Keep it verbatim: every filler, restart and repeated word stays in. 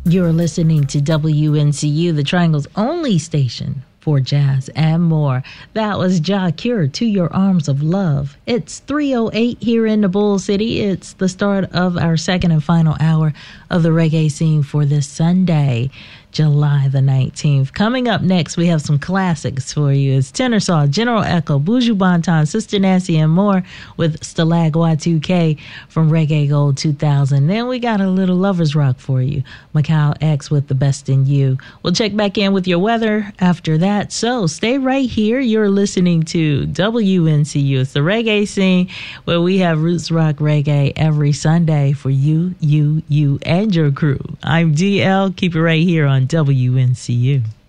You're listening to W N C U, the Triangle's only station for jazz and more. That was Jah Cure, To Your Arms of Love. It's three oh eight here in the Bull City. It's the start of our second and final hour of the reggae scene for this Sunday, July the nineteenth. Coming up next, we have some classics for you. It's Tenor General Echo, Buju Banton, Sister Nancy, and more with Stalag Y two K from Reggae Gold two thousand. Then we got a little lovers rock for you. Macau X with The Best in You. We'll check back in with your weather after that. So stay right here. You're listening to W N C U. It's the reggae scene where we have roots rock reggae every Sunday for you, you, you, and your crew. I'm D L. Keep it right here on W N C U.